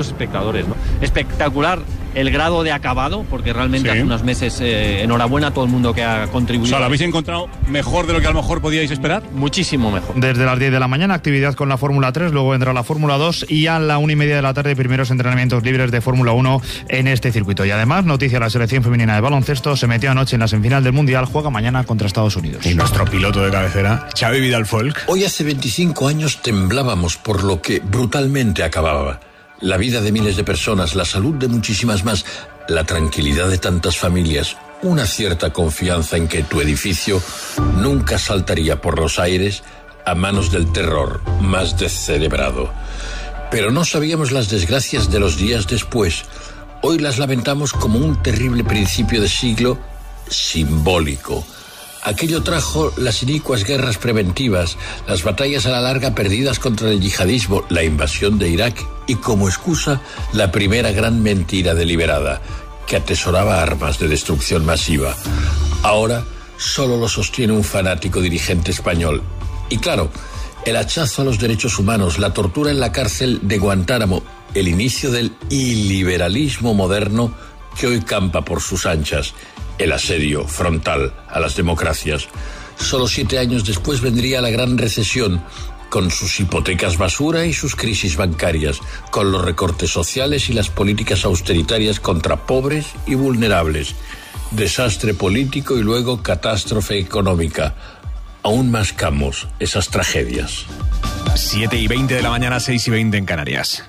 espectadores, ¿no? Espectacular el grado de acabado, porque realmente hace unos meses, enhorabuena a todo el mundo que ha contribuido. O sea, ¿lo habéis encontrado mejor de lo que a lo mejor podíais esperar? Muchísimo mejor. Desde las 10 de la mañana, actividad con la Fórmula 3, luego vendrá la Fórmula 2 y a la 1:30 de la tarde, primeros entrenamientos libres de Fórmula 1 en este circuito. Y además, noticia, la selección femenina de baloncesto se metió anoche en la semifinal del Mundial, juega mañana contra Estados Unidos. Y nuestro piloto de cabecera, Xavi Vidal-Folk. Hoy hace 25 años temblábamos por lo que brutalmente acababa. La vida de miles de personas, la salud de muchísimas más, la tranquilidad de tantas familias, una cierta confianza en que tu edificio nunca saltaría por los aires a manos del terror más descerebrado. Pero no sabíamos las desgracias de los días después. Hoy las lamentamos como un terrible principio de siglo simbólico. Aquello trajo las inicuas guerras preventivas, las batallas a la larga perdidas contra el yihadismo, la invasión de Irak y como excusa la primera gran mentira deliberada, que atesoraba armas de destrucción masiva. Ahora solo lo sostiene un fanático dirigente español. Y claro, el hachazo a los derechos humanos, la tortura en la cárcel de Guantánamo, el inicio del iliberalismo moderno que hoy campa por sus anchas, el asedio frontal a las democracias. Solo 7 años después vendría la gran recesión, con sus hipotecas basura y sus crisis bancarias, con los recortes sociales y las políticas austeritarias contra pobres y vulnerables, desastre político y luego catástrofe económica. Aún mascamos esas tragedias. 7:20 de la mañana, 6:20 en Canarias.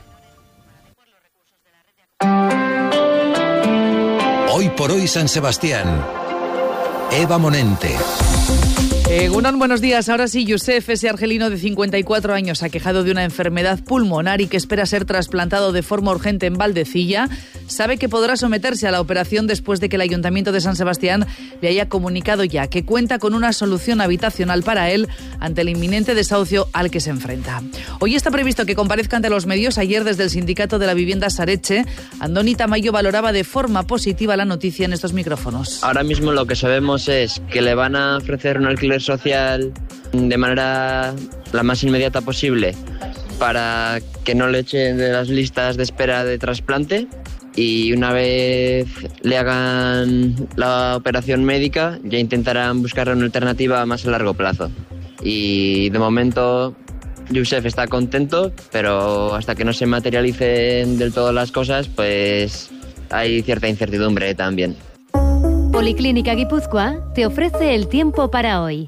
Hoy por hoy San Sebastián. Eva Monente. Gunón, buenos días. Ahora sí, Youssef, ese argelino de 54 años aquejado de una enfermedad pulmonar y que espera ser trasplantado de forma urgente en Valdecilla, sabe que podrá someterse a la operación después de que el Ayuntamiento de San Sebastián le haya comunicado ya que cuenta con una solución habitacional para él ante el inminente desahucio al que se enfrenta. Hoy está previsto que comparezca ante los medios. Ayer, desde el Sindicato de la Vivienda Saretxe, Andoni Tamayo valoraba de forma positiva la noticia en estos micrófonos. Ahora mismo lo que sabemos es que le van a ofrecer un alquiler social de manera la más inmediata posible para que no le echen de las listas de espera de trasplante, y una vez le hagan la operación médica ya intentarán buscar una alternativa más a largo plazo. Y de momento Youssef está contento, pero hasta que no se materialicen del todo las cosas, pues hay cierta incertidumbre también. Policlínica Guipúzcoa te ofrece el tiempo para hoy.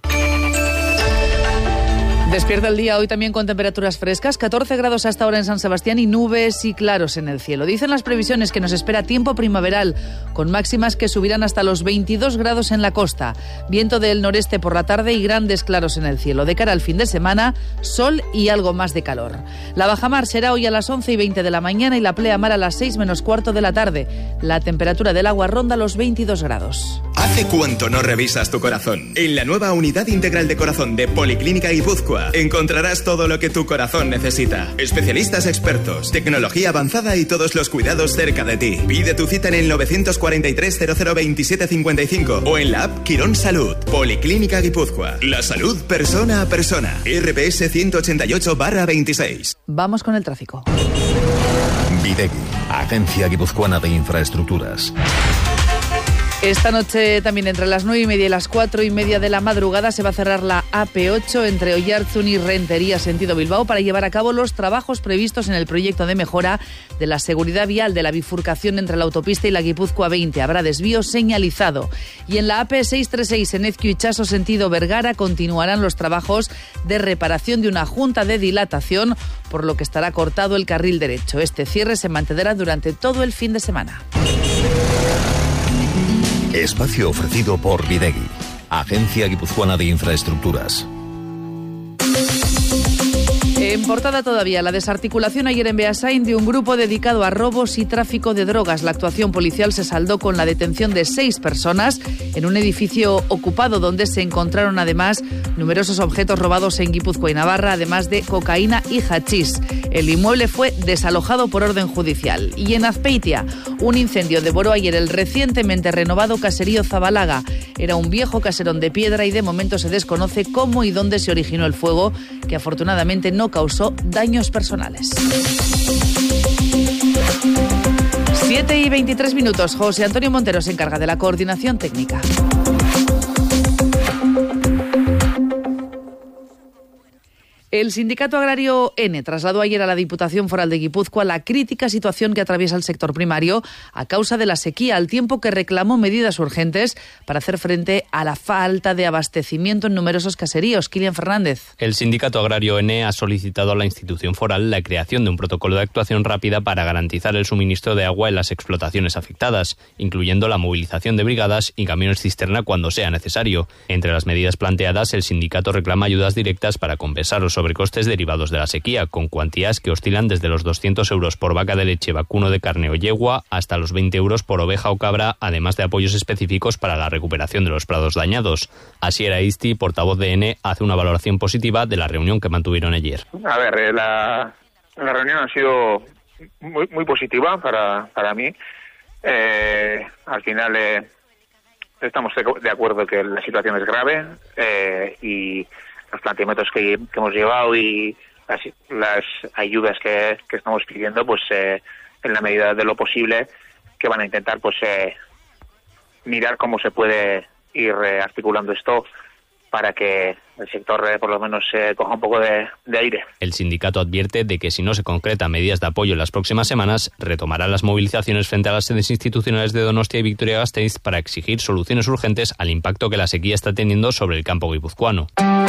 Despierta el día hoy también con temperaturas frescas, 14 grados hasta ahora en San Sebastián y nubes y claros en el cielo. Dicen las previsiones que nos espera tiempo primaveral, con máximas que subirán hasta los 22 grados en la costa, viento del noreste por la tarde y grandes claros en el cielo. De cara al fin de semana, sol y algo más de calor. La bajamar será hoy a las 11:20 de la mañana y la pleamar a las 6:15 de la tarde. La temperatura del agua ronda los 22 grados. ¿Hace cuánto no revisas tu corazón? En la nueva Unidad Integral de Corazón de Policlínica Guipúzcoa encontrarás todo lo que tu corazón necesita. Especialistas expertos, tecnología avanzada y todos los cuidados cerca de ti. Pide tu cita en el 943 0027 55 o en la app Quirón Salud. Policlínica Guipúzcoa. La salud persona a persona. RPS 188/26. Vamos con el tráfico. Videgui, Agencia Guipuzcoana de Infraestructuras. Esta noche también entre las 9:30 y las 4:30 de la madrugada se va a cerrar la AP8 entre Oiartzun y Rentería sentido Bilbao para llevar a cabo los trabajos previstos en el proyecto de mejora de la seguridad vial de la bifurcación entre la autopista y la Guipúzcoa 20. Habrá desvío señalizado. Y en la AP636 en Ezkio Itxaso sentido Vergara continuarán los trabajos de reparación de una junta de dilatación, por lo que estará cortado el carril derecho. Este cierre se mantendrá durante todo el fin de semana. Espacio ofrecido por Videgui, Agencia Guipuzcoana de Infraestructuras. En portada todavía, la desarticulación ayer en Beasain de un grupo dedicado a robos y tráfico de drogas. La actuación policial se saldó con la detención de 6 personas en un edificio ocupado donde se encontraron además numerosos objetos robados en Guipúzcoa y Navarra, además de cocaína y hachís. El inmueble fue desalojado por orden judicial. Y en Azpeitia, un incendio devoró ayer el recientemente renovado caserío Zabalaga. Era un viejo caserón de piedra y de momento se desconoce cómo y dónde se originó el fuego, que afortunadamente no causó daños personales. 6:23. José Antonio Montero se encarga de la coordinación técnica. El sindicato agrario N trasladó ayer a la Diputación Foral de Guipúzcoa la crítica situación que atraviesa el sector primario a causa de la sequía, al tiempo que reclamó medidas urgentes para hacer frente a la falta de abastecimiento en numerosos caseríos. Kilian Fernández. El sindicato agrario N ha solicitado a la institución foral la creación de un protocolo de actuación rápida para garantizar el suministro de agua en las explotaciones afectadas, incluyendo la movilización de brigadas y camiones cisterna cuando sea necesario. Entre las medidas planteadas, el sindicato reclama ayudas directas para compensar los sobrecostes derivados de la sequía, con cuantías que oscilan desde los 200 euros por vaca de leche, vacuno de carne o yegua hasta los 20 euros por oveja o cabra, además de apoyos específicos para la recuperación de los prados dañados. Asier Aisti, portavoz de N, hace una valoración positiva de la reunión que mantuvieron ayer. A ver, la reunión ha sido muy positiva para mí. Al final estamos de acuerdo que la situación es grave y los planteamientos que hemos llevado y las ayudas que estamos pidiendo, pues en la medida de lo posible, que van a intentar pues mirar cómo se puede ir articulando esto para que el sector por lo menos coja un poco de aire. El sindicato advierte de que si no se concretan medidas de apoyo en las próximas semanas, retomarán las movilizaciones frente a las sedes institucionales de Donostia y Vitoria-Gasteiz para exigir soluciones urgentes al impacto que la sequía está teniendo sobre el campo guipuzcoano.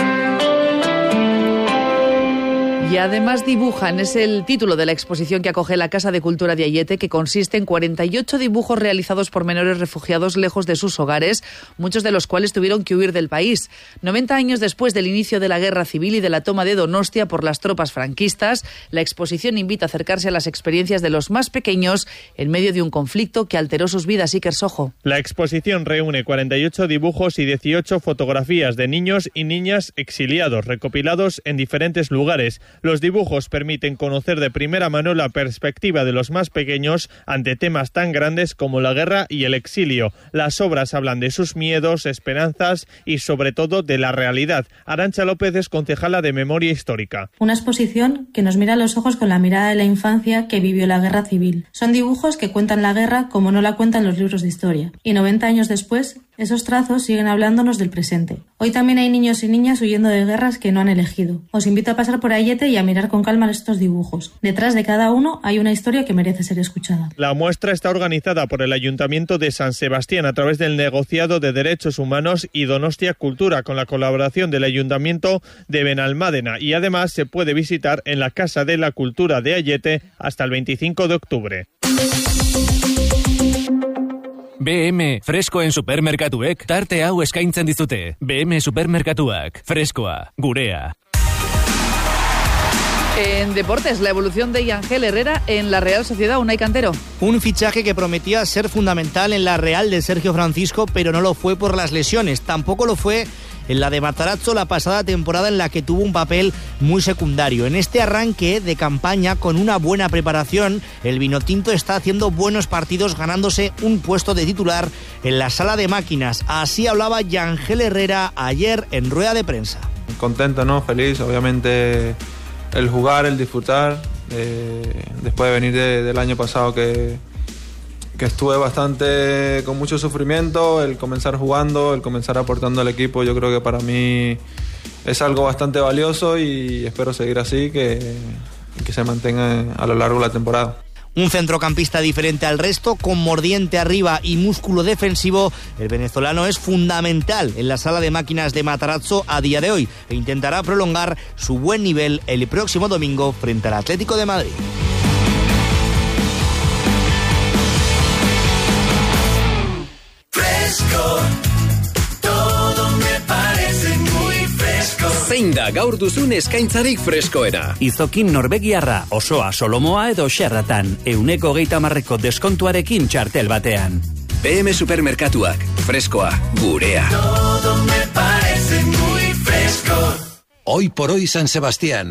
Y además dibujan, es el título de la exposición que acoge la Casa de Cultura de Ayete, que consiste en 48 dibujos realizados por menores refugiados lejos de sus hogares, muchos de los cuales tuvieron que huir del país. 90 años después del inicio de la Guerra Civil y de la toma de Donostia por las tropas franquistas, la exposición invita a acercarse a las experiencias de los más pequeños en medio de un conflicto que alteró sus vidas. Iker Sojo. La exposición reúne 48 dibujos y 18 fotografías de niños y niñas exiliados, recopilados en diferentes lugares. Los dibujos permiten conocer de primera mano la perspectiva de los más pequeños ante temas tan grandes como la guerra y el exilio. Las obras hablan de sus miedos, esperanzas y sobre todo de la realidad. Arantxa López es concejala de Memoria Histórica. Una exposición que nos mira a los ojos con la mirada de la infancia que vivió la guerra civil. Son dibujos que cuentan la guerra como no la cuentan los libros de historia. Y 90 años después, esos trazos siguen hablándonos del presente. Hoy también hay niños y niñas huyendo de guerras que no han elegido. Os invito a pasar por Ayete y a mirar con calma estos dibujos. Detrás de cada uno hay una historia que merece ser escuchada. La muestra está organizada por el Ayuntamiento de San Sebastián a través del Negociado de Derechos Humanos y Donostia Cultura, con la colaboración del Ayuntamiento de Benalmádena, y además se puede visitar en la Casa de la Cultura de Ayete hasta el 25 de octubre. BM freskoen supermerkatuek tarte hau eskaintzen dizute. BM supermerkatuak, freskoa, gurea. En deportes, la evolución de Ángel Herrera en la Real Sociedad, Unai Cantero. Un fichaje que prometía ser fundamental en la Real de Sergio Francisco, pero no lo fue por las lesiones. Tampoco lo fue en la de Matarazzo la pasada temporada, en la que tuvo un papel muy secundario. En este arranque de campaña, con una buena preparación, el vinotinto está haciendo buenos partidos, ganándose un puesto de titular en la sala de máquinas. Así hablaba Ángel Herrera ayer en rueda de prensa. Contento, ¿no? Feliz, obviamente, el jugar, el disfrutar, después de venir del año pasado que estuve bastante con mucho sufrimiento. El comenzar jugando, el comenzar aportando al equipo, yo creo que para mí es algo bastante valioso y espero seguir así, que se mantenga a lo largo de la temporada. Un centrocampista diferente al resto, con mordiente arriba y músculo defensivo, el venezolano es fundamental en la sala de máquinas de Matarazzo a día de hoy e intentará prolongar su buen nivel el próximo domingo frente al Atlético de Madrid. Fresco, todo me parece muy fresco. Zein da gaur duzun eskaintzarik freskoena? Izokin norbegiarra, osoa, solomoa edo xerratan, 130% deskontuarekin txartel batean. BM Supermerkatuak, freskoa, gurea. Todo me parece muy fresco. Hoy por hoy San Sebastián.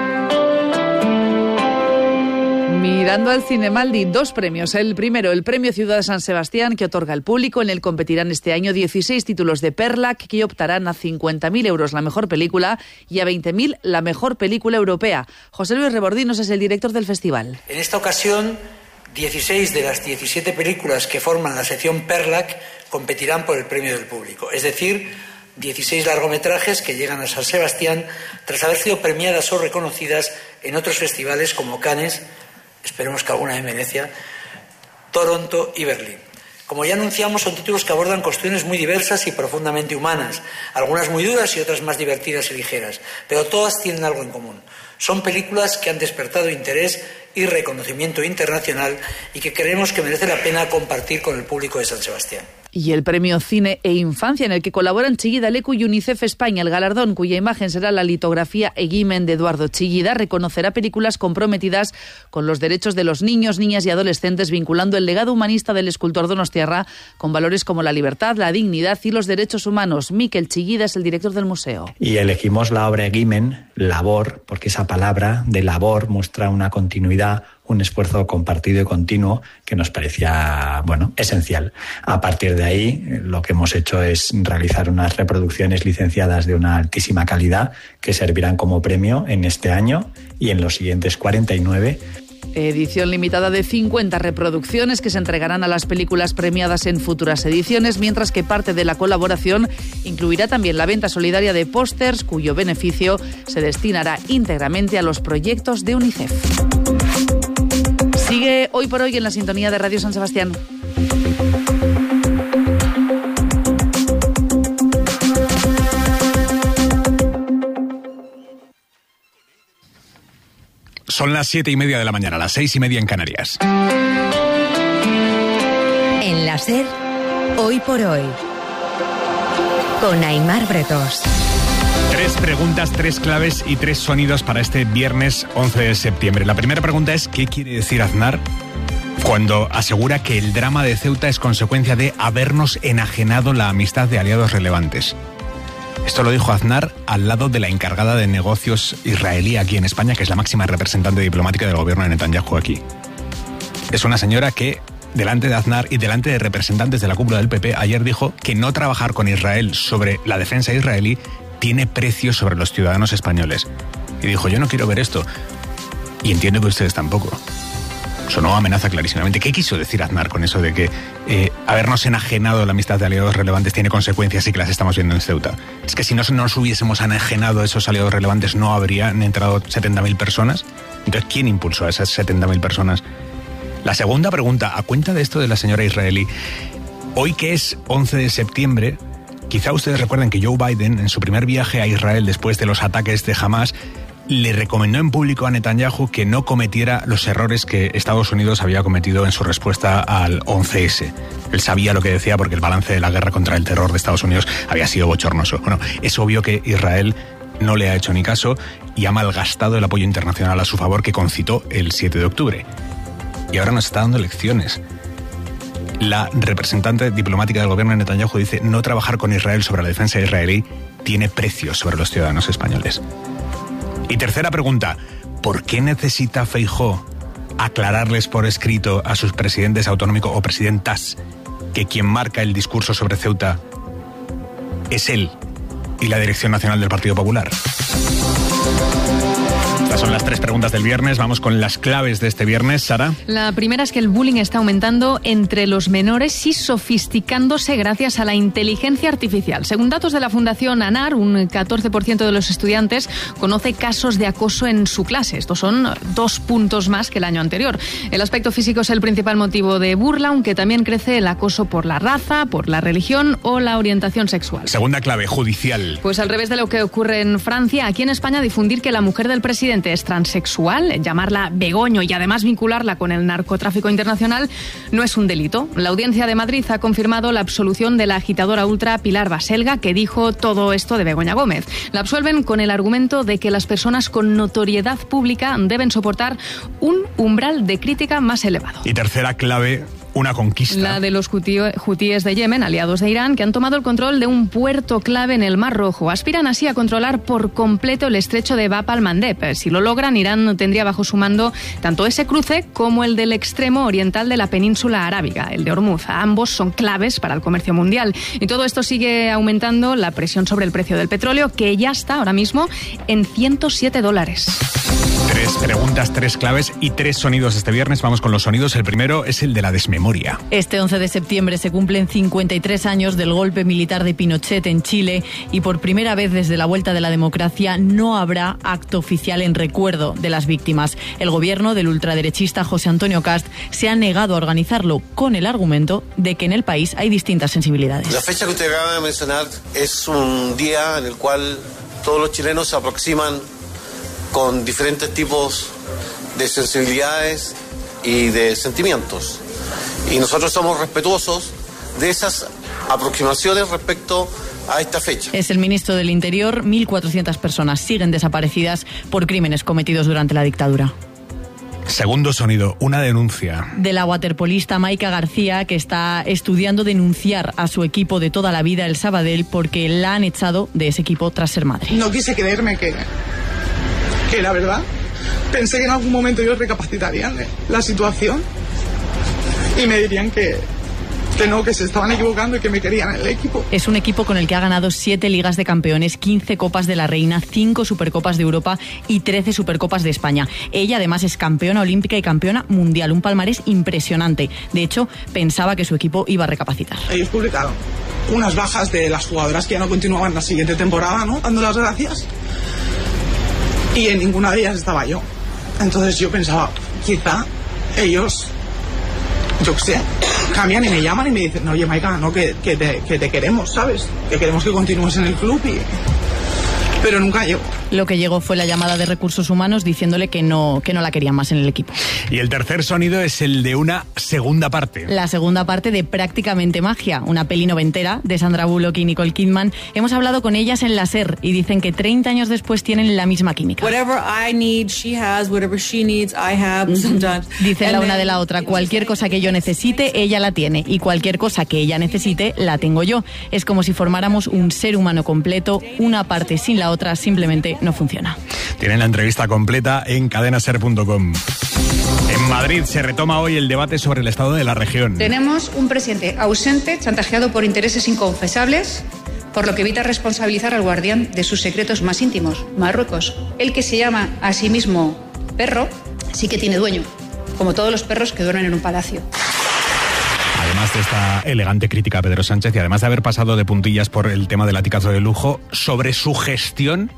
Mirando al Cinemaldi, 2 premios. El primero, el Premio Ciudad de San Sebastián, que otorga el público. En él competirán este año 16 títulos de Perlac, que optarán a 50.000 euros la mejor película y a 20.000 la mejor película europea. José Luis Rebordinos es el director del festival. En esta ocasión 16 de las 17 películas que forman la sección Perlac competirán por el premio del público, es decir, 16 largometrajes que llegan a San Sebastián tras haber sido premiadas o reconocidas en otros festivales como Cannes, esperemos que alguna en Venecia, Toronto y Berlín. Como ya anunciamos, son títulos que abordan cuestiones muy diversas y profundamente humanas, algunas muy duras y otras más divertidas y ligeras, pero todas tienen algo en común. Son películas que han despertado interés y reconocimiento internacional y que creemos que merece la pena compartir con el público de San Sebastián. Y el Premio Cine e Infancia, en el que colaboran Chillida Leku y UNICEF España. El galardón, cuya imagen será la litografía Egimen de Eduardo Chillida, reconocerá películas comprometidas con los derechos de los niños, niñas y adolescentes, vinculando el legado humanista del escultor donostiarra con valores como la libertad, la dignidad y los derechos humanos. Mikel Chillida es el director del museo. Y elegimos la obra Egimen, labor, porque esa palabra de labor muestra una continuidad, un esfuerzo compartido y continuo que nos parecía, esencial. A partir de ahí, lo que hemos hecho es realizar unas reproducciones licenciadas de una altísima calidad que servirán como premio en este año y en los siguientes 49. Edición limitada de 50 reproducciones que se entregarán a las películas premiadas en futuras ediciones, mientras que parte de la colaboración incluirá también la venta solidaria de pósters, cuyo beneficio se destinará íntegramente a los proyectos de UNICEF. Sigue Hoy por Hoy en la sintonía de Radio San Sebastián. Son las 7:30 de la mañana, las 6:30 en Canarias. En la SER, Hoy por Hoy, con Aimar Bretos. 3 preguntas, 3 claves y 3 sonidos para este viernes 11 de septiembre. La primera pregunta es: ¿qué quiere decir Aznar cuando asegura que el drama de Ceuta es consecuencia de habernos enajenado la amistad de aliados relevantes? Esto lo dijo Aznar al lado de la encargada de negocios israelí aquí en España, que es la máxima representante diplomática del gobierno de Netanyahu aquí. Es una señora que, delante de Aznar y delante de representantes de la cúpula del PP, ayer dijo que no trabajar con Israel sobre la defensa israelí tiene precio sobre los ciudadanos españoles. Y dijo: yo no quiero ver esto. Y entiendo que ustedes tampoco. Sonó amenaza clarísimamente. ¿Qué quiso decir Aznar con eso de que habernos enajenado la amistad de aliados relevantes tiene consecuencias y que las estamos viendo en Ceuta? Es que si no nos hubiésemos enajenado a esos aliados relevantes, ¿no habrían entrado 70.000 personas? Entonces, ¿quién impulsó a esas 70.000 personas? La segunda pregunta, a cuenta de esto de la señora israelí, hoy que es 11 de septiembre, quizá ustedes recuerden que Joe Biden, en su primer viaje a Israel después de los ataques de Hamas, le recomendó en público a Netanyahu que no cometiera los errores que Estados Unidos había cometido en su respuesta al 11S. Él sabía lo que decía porque el balance de la guerra contra el terror de Estados Unidos había sido bochornoso. Bueno, es obvio que Israel no le ha hecho ni caso y ha malgastado el apoyo internacional a su favor que concitó el 7 de octubre. Y ahora nos está dando lecciones. La representante diplomática del gobierno de Netanyahu dice: no trabajar con Israel sobre la defensa israelí tiene precios sobre los ciudadanos españoles. Y tercera pregunta, ¿por qué necesita Feijóo aclararles por escrito a sus presidentes autonómicos o presidentas que quien marca el discurso sobre Ceuta es él y la Dirección Nacional del Partido Popular? Estas son las 3 preguntas del viernes. Vamos con las claves de este viernes, Sara. La primera es que el bullying está aumentando entre los menores y sofisticándose gracias a la inteligencia artificial. Según datos de la Fundación ANAR, un 14% de los estudiantes conoce casos de acoso en su clase. Estos son 2 puntos más que el año anterior. El aspecto físico es el principal motivo de burla, aunque también crece el acoso por la raza, por la religión o la orientación sexual. Segunda clave, judicial. Pues al revés de lo que ocurre en Francia, aquí en España difundir que la mujer del presidente es transexual, llamarla Begoño y además vincularla con el narcotráfico internacional no es un delito. La Audiencia de Madrid ha confirmado la absolución de la agitadora ultra Pilar Baselga, que dijo todo esto de Begoña Gómez. La absuelven con el argumento de que las personas con notoriedad pública deben soportar un umbral de crítica más elevado. Y tercera clave, una conquista. La de los hutíes de Yemen, aliados de Irán, que han tomado el control de un puerto clave en el Mar Rojo. Aspiran así a controlar por completo el estrecho de Bab al-Mandeb. Si lo logran, Irán tendría bajo su mando tanto ese cruce como el del extremo oriental de la península arábiga, el de Hormuz. Ambos son claves para el comercio mundial. Y todo esto sigue aumentando la presión sobre el precio del petróleo, que ya está ahora mismo en $107. 3 Tres preguntas, tres claves y tres sonidos este viernes. Vamos con los sonidos. El primero es el de la desmemoria. Este 11 de septiembre se cumplen 53 años del golpe militar de Pinochet en Chile y por primera vez desde la vuelta de la democracia no habrá acto oficial en recuerdo de las víctimas. El gobierno del ultraderechista José Antonio Cast se ha negado a organizarlo con el argumento de que en el país hay distintas sensibilidades. La fecha que usted acaba de mencionar es un día en el cual todos los chilenos se aproximan con diferentes tipos de sensibilidades y de sentimientos. Y nosotros somos respetuosos de esas aproximaciones respecto a esta fecha. Es el ministro del Interior. 1.400 personas siguen desaparecidas por crímenes cometidos durante la dictadura. Segundo sonido, una denuncia. De la waterpolista Maika García, que está estudiando denunciar a su equipo de toda la vida, el Sabadell, porque la han echado de ese equipo tras ser madre. No quise creerme que la verdad, pensé que en algún momento ellos recapacitarían la situación y me dirían que no, que se estaban equivocando y que me querían en el equipo. Es un equipo con el que ha ganado 7 Ligas de Campeones, 15 Copas de la Reina, 5 Supercopas de Europa y 13 Supercopas de España. Ella además es campeona olímpica y campeona mundial, un palmarés impresionante. De hecho, pensaba que su equipo iba a recapacitar. Ellos publicaron unas bajas de las jugadoras que ya no continuaban la siguiente temporada, ¿no? Dando las gracias. Y en ninguna de ellas estaba yo. Entonces yo pensaba, quizá ellos, yo qué sé, cambian y me llaman y me dicen, no, oye, Maika, no, que te queremos, ¿sabes? Que queremos que continúes en el club pero nunca llegó. Lo que llegó fue la llamada de Recursos Humanos diciéndole que no la querían más en el equipo. Y el tercer sonido es el de una segunda parte. La segunda parte de Prácticamente Magia, una peli noventera de Sandra Bullock y Nicole Kidman. Hemos hablado con ellas en la SER y dicen que 30 años después tienen la misma química. Whatever I need, she has. Whatever she needs, I have sometimes. Dicen la una de la otra, cualquier cosa que yo necesite, ella la tiene. Y cualquier cosa que ella necesite, la tengo yo. Es como si formáramos un ser humano completo, una parte sin la otra simplemente no funciona. Tienen la entrevista completa en cadenaser.com. En Madrid se retoma hoy el debate sobre el estado de la región. Tenemos un presidente ausente, chantajeado por intereses inconfesables, por lo que evita responsabilizar al guardián de sus secretos más íntimos, Marruecos. El que se llama a sí mismo perro, sí que tiene dueño, como todos los perros que duermen en un palacio. Además de esta elegante crítica a Pedro Sánchez y además de haber pasado de puntillas por el tema del latigazo de lujo, sobre su gestión,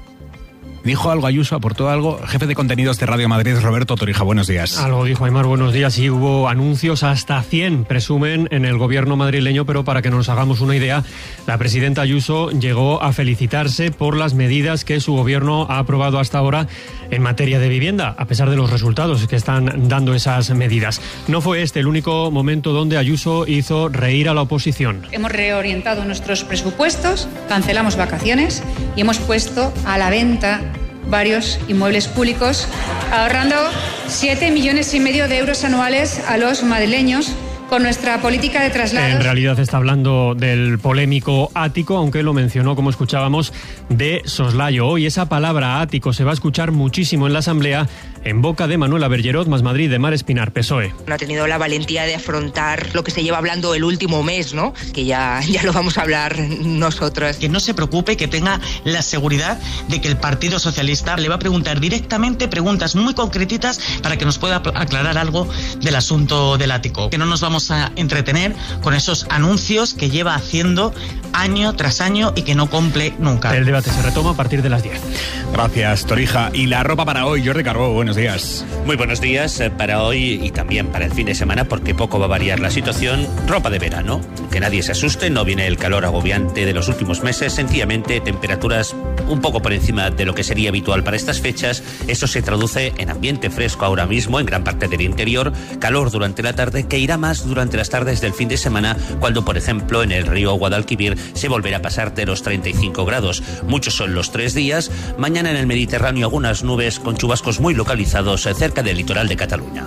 dijo algo Ayuso, aportó algo. Jefe de contenidos de Radio Madrid, Roberto Torija, buenos días. Algo dijo Aimar, buenos días. Y hubo anuncios, hasta 100 presumen en el gobierno madrileño, pero para que nos hagamos una idea, la presidenta Ayuso llegó a felicitarse por las medidas que su gobierno ha aprobado hasta ahora en materia de vivienda, a pesar de los resultados que están dando esas medidas. No fue este el único momento donde Ayuso hizo reír a la oposición. Hemos reorientado nuestros presupuestos, cancelamos vacaciones y hemos puesto a la venta varios inmuebles públicos, ahorrando 7,5 millones de euros anuales a los madrileños con nuestra política de traslados. En realidad está hablando del polémico ático, aunque lo mencionó, como escuchábamos, de soslayo. Hoy esa palabra ático se va a escuchar muchísimo en la Asamblea, en boca de Manuela Bergerot, Más Madrid, de Mar Espinar, PSOE. No ha tenido la valentía de afrontar lo que se lleva hablando el último mes, ¿no? Que ya lo vamos a hablar nosotros. Que no se preocupe, que tenga la seguridad de que el Partido Socialista le va a preguntar directamente preguntas muy concretitas para que nos pueda aclarar algo del asunto del ático. Que no nos vamos a entretener con esos anuncios que lleva haciendo año tras año y que no cumple nunca. El debate se retoma a partir de las 10. Gracias, Torija. Y la ropa para hoy, Jordi Carbó, buenos días. Muy buenos días para hoy y también para el fin de semana, porque poco va a variar la situación. Ropa de verano, que nadie se asuste, no viene el calor agobiante de los últimos meses, sencillamente temperaturas un poco por encima de lo que sería habitual para estas fechas. Eso se traduce en ambiente fresco ahora mismo en gran parte del interior, calor durante la tarde, que irá más durante las tardes del fin de semana, cuando, por ejemplo, en el río Guadalquivir se volverá a pasar de los 35 grados. Muchos son los 3 días. Mañana en el Mediterráneo algunas nubes con chubascos muy localizados cerca del litoral de Cataluña.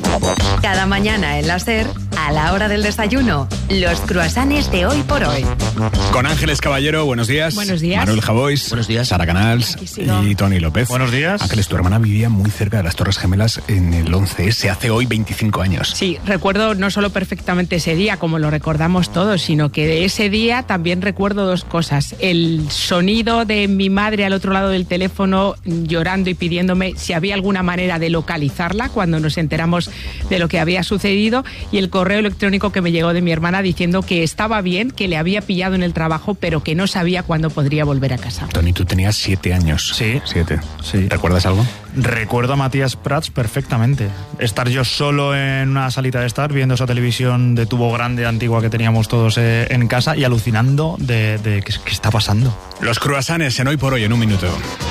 Cada mañana en la SER, a la hora del desayuno, los cruasanes de Hoy por Hoy. Con Ángeles Caballero, buenos días. Buenos días. Manuel Javois. Buenos días. Sara Canals y Tony López. Buenos días. Ángeles, tu hermana vivía muy cerca de las Torres Gemelas en el 11S, hace hoy 25 años. Sí, recuerdo no solo perfectamente ese día, como lo recordamos todos, sino que de ese día también recuerdo dos cosas. El sonido de mi madre al otro lado del teléfono llorando y pidiéndome si había alguna manera de localizarla cuando nos enteramos de lo que había sucedido, y el correo electrónico que me llegó de mi hermana diciendo que estaba bien, que le había pillado en el trabajo, pero que no sabía cuándo podría volver a casa. Tony, tú tenías 7 años. Sí. 7. Sí. ¿Recuerdas algo? Recuerdo a Matías Prats perfectamente. Estar yo solo en una salita de estar viendo esa televisión de tubo grande antigua que teníamos todos en casa y alucinando de qué está pasando. Los cruasanes en Hoy por Hoy en un minuto.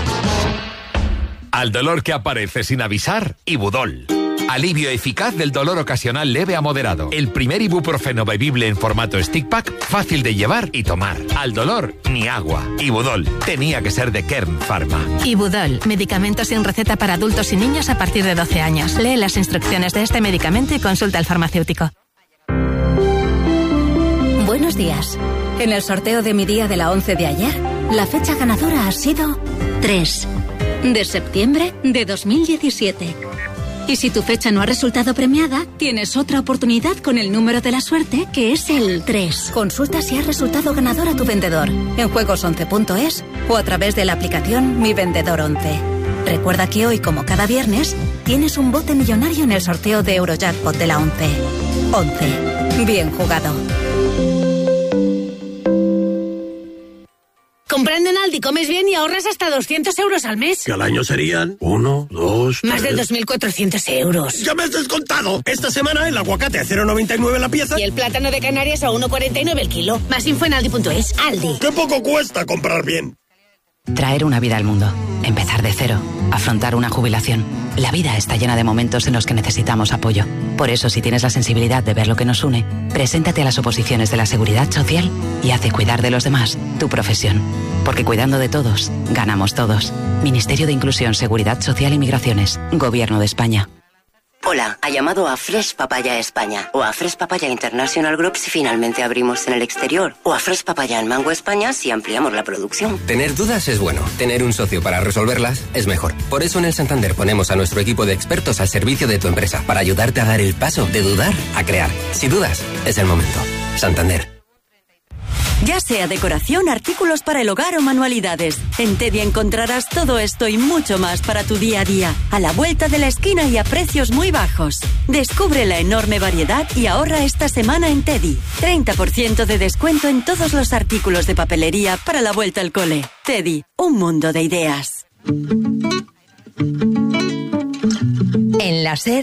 Al dolor que aparece sin avisar, Ibudol. Alivio eficaz del dolor ocasional leve a moderado. El primer ibuprofeno bebible en formato stick pack, fácil de llevar y tomar. Al dolor, ni agua. Ibudol. Tenía que ser de Kern Pharma. Ibudol. Medicamento sin receta para adultos y niños a partir de 12 años. Lee las instrucciones de este medicamento y consulta al farmacéutico. Buenos días. En el sorteo de mi día de la 11 de ayer, la fecha ganadora ha sido 3 de septiembre de 2017. Y si tu fecha no ha resultado premiada, tienes otra oportunidad con el número de la suerte, que es el 3. Consulta si ha resultado ganador a tu vendedor en juegos11.es o a través de la aplicación Mi Vendedor 11. Recuerda que hoy, como cada viernes, tienes un bote millonario en el sorteo de Eurojackpot de la 11. 11. Bien jugado. Comprando en Aldi comes bien y ahorras hasta 200 euros al mes. Que al año serían 1, 2, 3... Más de 2.400 euros. ¡Ya me has descontado! Esta semana el aguacate a 0,99 la pieza. Y el plátano de Canarias a 1,49 el kilo. Más info en Aldi.es. Aldi. ¡Qué poco cuesta comprar bien! Traer una vida al mundo. Empezar de cero. Afrontar una jubilación. La vida está llena de momentos en los que necesitamos apoyo. Por eso, si tienes la sensibilidad de ver lo que nos une, preséntate a las oposiciones de la Seguridad Social y haz de cuidar de los demás tu profesión. Porque cuidando de todos, ganamos todos. Ministerio de Inclusión, Seguridad Social y Migraciones. Gobierno de España. Hola, ha llamado a Fresh Papaya España o a Fresh Papaya International Group si finalmente abrimos en el exterior, o a Fresh Papaya en Mango España si ampliamos la producción. Tener dudas es bueno, tener un socio para resolverlas es mejor. Por eso en el Santander ponemos a nuestro equipo de expertos al servicio de tu empresa para ayudarte a dar el paso de dudar a crear. Si dudas, es el momento. Santander. Ya sea decoración, artículos para el hogar o manualidades, en Teddy encontrarás todo esto y mucho más para tu día a día, a la vuelta de la esquina y a precios muy bajos. Descubre la enorme variedad y ahorra esta semana en Teddy. 30% de descuento en todos los artículos de papelería para la vuelta al cole. Teddy, un mundo de ideas. En la SER,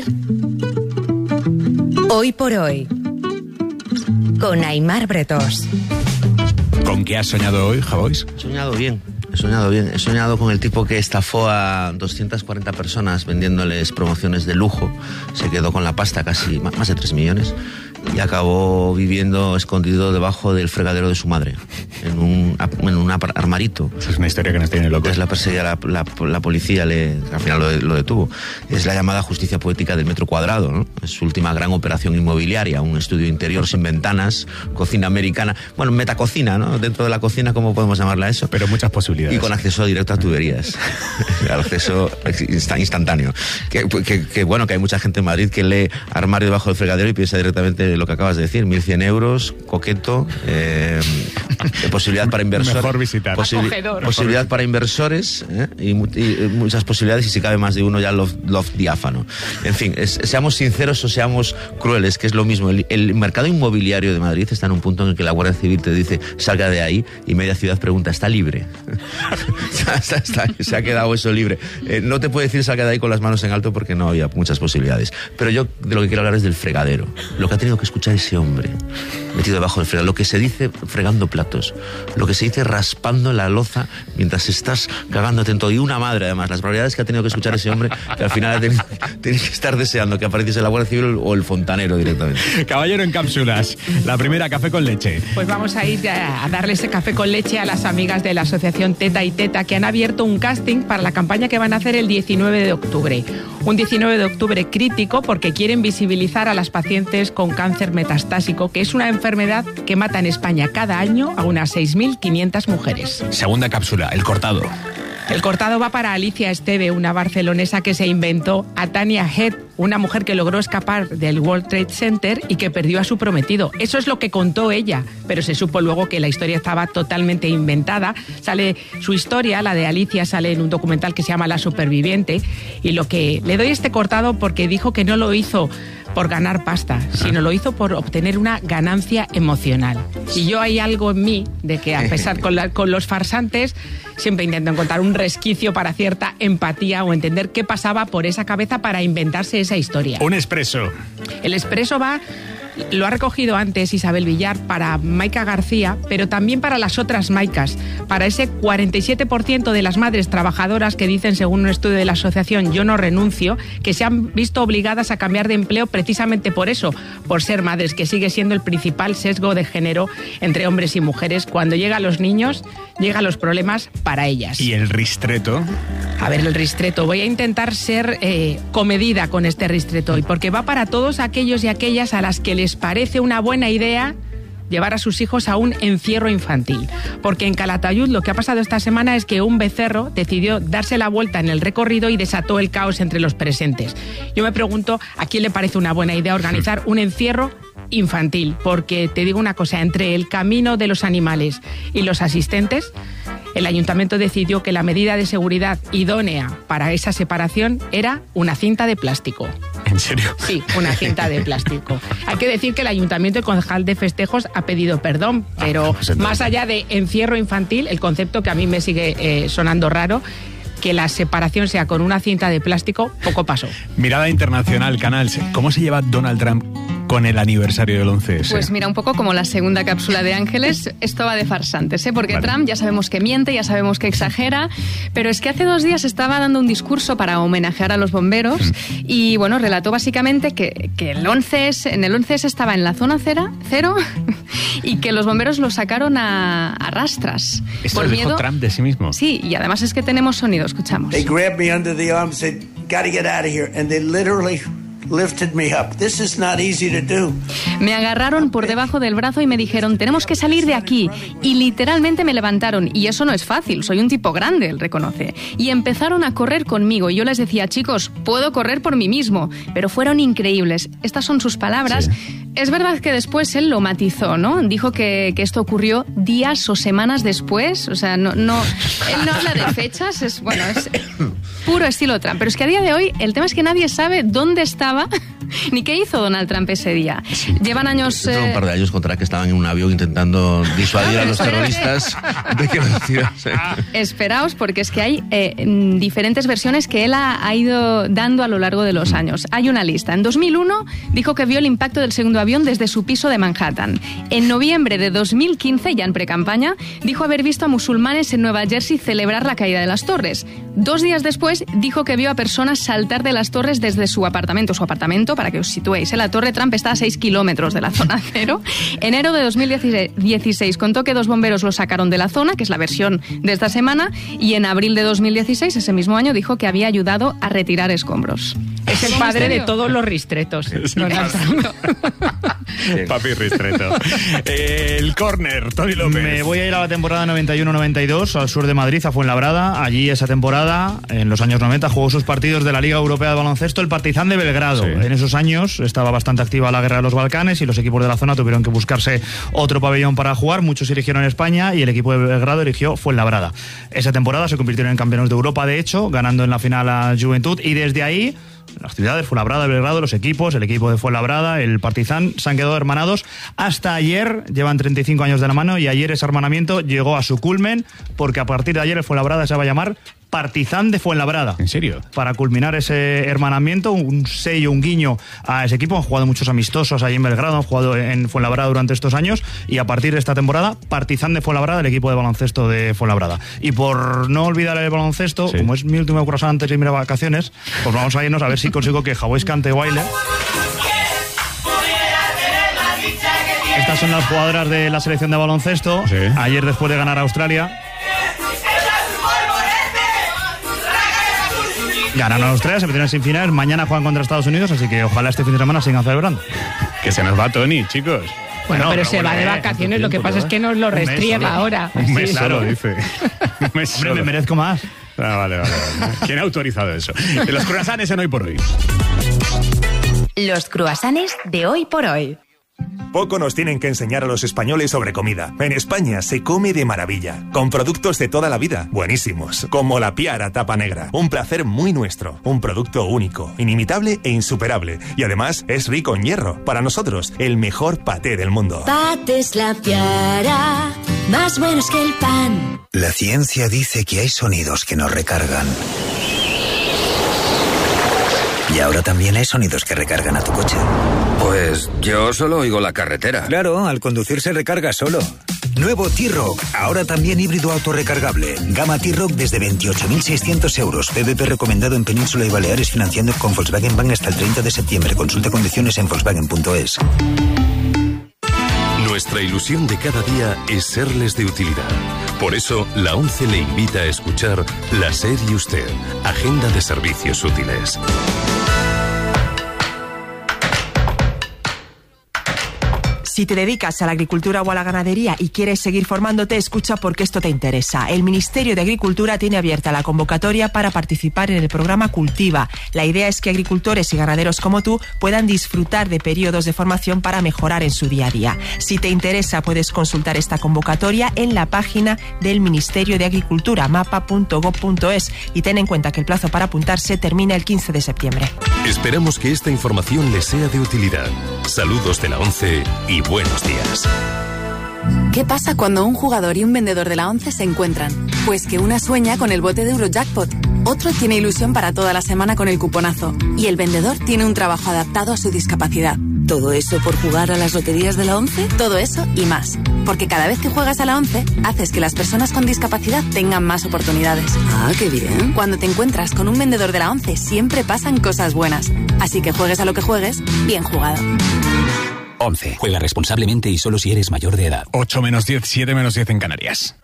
Hoy por Hoy, con Aimar Bretós. ¿Con qué has soñado hoy, Javois? He soñado bien. He soñado con el tipo que estafó a 240 personas vendiéndoles promociones de lujo. Se quedó con la pasta, casi más de 3 millones. Y acabó viviendo escondido debajo del fregadero de su madre, en un armarito. Esa es una historia que nos tiene locos. Es la perseguía la policía, al final lo detuvo. Es la llamada justicia poética del metro cuadrado, ¿no? Es su última gran operación inmobiliaria, un estudio interior sin ventanas, cocina americana, bueno, metacocina, ¿no? Dentro de la cocina, ¿cómo podemos llamarla eso? Pero muchas posibilidades. Y con acceso directo a tuberías, al acceso instantáneo. Que bueno, que hay mucha gente en Madrid que lee armario debajo del fregadero y piensa directamente lo que acabas de decir, 1.100 euros, coqueto, posibilidad para inversores. Mejor visitar. Posibilidad para inversores, y muchas posibilidades, y si cabe más de uno ya loft diáfano. En fin, seamos sinceros o seamos crueles, que es lo mismo. El mercado inmobiliario de Madrid está en un punto en el que la Guardia Civil te dice salga de ahí, y media ciudad pregunta, ¿está libre? Se ha quedado eso libre. No te puedo decir salga de ahí con las manos en alto porque no había muchas posibilidades. Pero yo de lo que quiero hablar es del fregadero. Lo que ha tenido que escuchar ese hombre metido debajo del fregadero, lo que se dice fregando platos, lo que se dice raspando la loza mientras estás cagándote en todo, y una madre además, las probabilidades que ha tenido que escuchar ese hombre, que al final tienes que estar deseando que apareciese la Guardia Civil o el fontanero directamente. Caballero en cápsulas, la primera, café con leche. Pues vamos a ir a darle ese café con leche a las amigas de la asociación Teta y Teta, que han abierto un casting para la campaña que van a hacer el 19 de octubre. Un 19 de octubre crítico porque quieren visibilizar a las pacientes con cáncer metastásico, que es una enfermedad que mata en España cada año a unas 6.500 mujeres. Segunda cápsula, el cortado. El cortado va para Alicia Esteve, una barcelonesa que se inventó a Tania Head, una mujer que logró escapar del World Trade Center y que perdió a su prometido. Eso es lo que contó ella, pero se supo luego que la historia estaba totalmente inventada. Sale su historia, la de Alicia, sale en un documental que se llama La Superviviente, y lo que le doy este cortado porque dijo que no lo hizo por ganar pasta, sino lo hizo por obtener una ganancia emocional. Y yo hay algo en mí de que, a pesar con los farsantes, siempre intento encontrar un resquicio para cierta empatía o entender qué pasaba por esa cabeza para inventarse esa historia. Un expreso. El expreso lo ha recogido antes Isabel Villar para Maika García, pero también para las otras Maicas, para ese 47% de las madres trabajadoras que dicen, según un estudio de la asociación Yo No Renuncio, que se han visto obligadas a cambiar de empleo precisamente por eso, por ser madres, que sigue siendo el principal sesgo de género entre hombres y mujeres. Cuando llegan los niños, llegan los problemas para ellas. ¿Y el ristreto? A ver, el ristreto. Voy a intentar ser comedida con este ristreto hoy, porque va para todos aquellos y aquellas a las que les parece una buena idea llevar a sus hijos a un encierro infantil. Porque en Calatayud lo que ha pasado esta semana es que un becerro decidió darse la vuelta en el recorrido y desató el caos entre los presentes. Yo me pregunto a quién le parece una buena idea organizar un encierro infantil, porque te digo una cosa, entre el camino de los animales y los asistentes, el ayuntamiento decidió que la medida de seguridad idónea para esa separación era una cinta de plástico. ¿En serio? Sí, una cinta de plástico. Hay que decir que el ayuntamiento y concejal de festejos ha pedido perdón, pero más allá de encierro infantil, el concepto que a mí me sigue sonando raro, que la separación sea con una cinta de plástico, poco pasó. Mirada internacional, Canal. ¿Cómo se lleva Donald Trump con el aniversario del 11S? Pues mira, un poco como la segunda cápsula de Ángeles, esto va de farsantes, porque vale. Trump ya sabemos que miente, ya sabemos que exagera, pero es que hace 2 días estaba dando un discurso para homenajear a los bomberos y bueno, relató básicamente que el 11S, en el 11S estaba en la zona cero y que los bomberos lo sacaron a rastras. ¿Esto por lo miedo dijo Trump de sí mismo? Sí, y además es que tenemos sonido, escuchamos. They grabbed me under the arm and said, "Gotta get out of here," and they literally lifted me up. This is not easy to do. Me agarraron por debajo del brazo y me dijeron, tenemos que salir de aquí. Y literalmente me levantaron. Y eso no es fácil, soy un tipo grande, él reconoce. Y empezaron a correr conmigo. Y yo les decía, chicos, puedo correr por mí mismo. Pero fueron increíbles. Estas son sus palabras. Sí. Es verdad que después él lo matizó, ¿no? Dijo que esto ocurrió días o semanas después. O sea, no, él no habla de fechas. Es puro estilo Trump. Pero es que a día de hoy el tema es que nadie sabe dónde estaba ni qué hizo Donald Trump ese día. Sí. Llevan años... un par de años contra que estaban en un avión intentando disuadir a los terroristas de que lo hicieran. Esperaos, porque es que hay diferentes versiones que él ha ido dando a lo largo de los años. Hay una lista. En 2001 dijo que vio el impacto del segundo avión desde su piso de Manhattan. En noviembre de 2015, ya en precampaña, dijo haber visto a musulmanes en Nueva Jersey celebrar la caída de las torres. 2 días después dijo que vio a personas saltar de las torres desde su apartamento, para que os situéis. La Torre Trump está a 6 kilómetros de la zona cero. Enero de 2016 contó que 2 bomberos lo sacaron de la zona, que es la versión de esta semana, y en abril de 2016, ese mismo año, dijo que había ayudado a retirar escombros. Es el padre de todos los ristretos. Papi ristreto. El córner, Tony López. Me voy a ir a la temporada 91-92 al sur de Madrid, a Fuenlabrada. Allí esa temporada, en los años 90, jugó sus partidos de la Liga Europea de Baloncesto el Partizan de Belgrado. Sí. En esos años estaba bastante activa la guerra de los Balcanes y los equipos de la zona tuvieron que buscarse otro pabellón para jugar. Muchos eligieron España y el equipo de Belgrado eligió Fuenlabrada. Esa temporada se convirtieron en campeones de Europa, de hecho, ganando en la final a Juventud, y desde ahí las ciudades, Fuenlabrada, Belgrado, los equipos, el equipo de Fuenlabrada, el Partizan, se han quedado hermanados hasta ayer. Llevan 35 años de la mano y ayer ese hermanamiento llegó a su culmen, porque a partir de ayer el Fuenlabrada se va a llamar Partizan de Fuenlabrada. ¿En serio? Para culminar ese hermanamiento, un sello, un guiño a ese equipo. Han jugado muchos amistosos ahí en Belgrado, han jugado en Fuenlabrada durante estos años, y a partir de esta temporada, Partizan de Fuenlabrada, el equipo de baloncesto de Fuenlabrada. Y por no olvidar el baloncesto, como es mi último croissant antes de irme a vacaciones, pues vamos a irnos a ver si consigo que Javois cante o baile. Estas son las jugadoras de la selección de baloncesto. Sí. Ayer, después de ganar a Australia, ganaron a Australia, se metieron en semifinales. Mañana juegan contra Estados Unidos, así que ojalá este fin de semana sigan celebrando. Que se nos va Tony, chicos. Bueno, pero se va de vacaciones, lo que pasa es que nos lo restriega ahora. Un mes solo, dice. Un mes solo. Hombre, me merezco más. Vale. ¿Quién ha autorizado eso? Los croissants en Hoy por Hoy. Los croissants de Hoy por Hoy. Poco nos tienen que enseñar a los españoles sobre comida. En España se come de maravilla, con productos de toda la vida, buenísimos, como la Piara tapa negra. Un placer muy nuestro, un producto único, inimitable e insuperable. Y además es rico en hierro. Para nosotros, el mejor paté del mundo. Patés La Piara, más buenos que el pan. La ciencia dice que hay sonidos que nos recargan. Y ahora también hay sonidos que recargan a tu coche. Pues yo solo oigo la carretera. Claro, al conducir se recarga solo. Nuevo T-Roc, ahora también híbrido autorrecargable. Gama T-Roc desde 28.600 euros. PVP recomendado en Península y Baleares, financiando con Volkswagen Bank hasta el 30 de septiembre. Consulta condiciones en Volkswagen.es. Nuestra ilusión de cada día es serles de utilidad. Por eso, la ONCE le invita a escuchar La SER y Usted, Agenda de Servicios Útiles. Si te dedicas a la agricultura o a la ganadería y quieres seguir formándote, escucha porque esto te interesa. El Ministerio de Agricultura tiene abierta la convocatoria para participar en el programa Cultiva. La idea es que agricultores y ganaderos como tú puedan disfrutar de periodos de formación para mejorar en su día a día. Si te interesa, puedes consultar esta convocatoria en la página del Ministerio de Agricultura, mapa.gov.es, y ten en cuenta que el plazo para apuntarse termina el 15 de septiembre. Esperamos que esta información les sea de utilidad. Saludos de la ONCE y buenos días. ¿Qué pasa cuando un jugador y un vendedor de la ONCE se encuentran? Pues que una sueña con el bote de Eurojackpot, otro tiene ilusión para toda la semana con el cuponazo y el vendedor tiene un trabajo adaptado a su discapacidad. ¿Todo eso por jugar a las loterías de la ONCE? Todo eso y más. Porque cada vez que juegas a la ONCE, haces que las personas con discapacidad tengan más oportunidades. Ah, qué bien. Cuando te encuentras con un vendedor de la ONCE, siempre pasan cosas buenas. Así que juegues a lo que juegues, bien jugado. 11. Juega responsablemente y solo si eres mayor de edad. 8 menos 10, 7 menos 10 en Canarias.